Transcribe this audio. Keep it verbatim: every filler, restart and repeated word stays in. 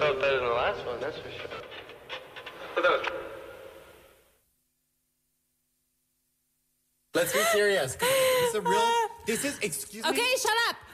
felt better than the last one, that's for sure. Let's be serious. This is a real. This is. Excuse me. Okay, shut up.